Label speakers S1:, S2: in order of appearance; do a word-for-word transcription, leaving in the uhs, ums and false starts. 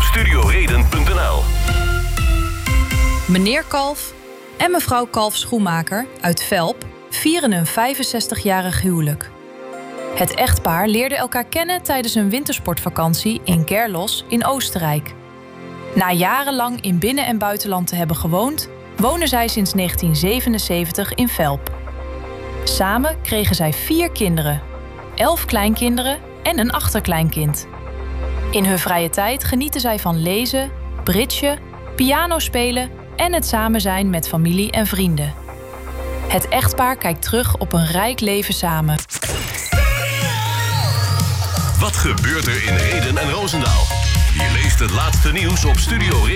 S1: studioreden punt n l.
S2: Meneer Kalf en mevrouw Kalf Schoenmaker uit Velp vieren een vijfenzestigjarig huwelijk. Het echtpaar leerde elkaar kennen tijdens een wintersportvakantie in Gerlos in Oostenrijk. Na jarenlang in binnen- en buitenland te hebben gewoond, wonen zij sinds negentien zevenenzeventig in Velp. Samen kregen zij vier kinderen, elf kleinkinderen en een achterkleinkind. In hun vrije tijd genieten zij van lezen, bridgen, piano spelen en het samen zijn met familie en vrienden. Het echtpaar kijkt terug op een rijk leven samen.
S1: Wat gebeurt er in Rheden en Roosendaal? Je leest het laatste nieuws op Studio Reden.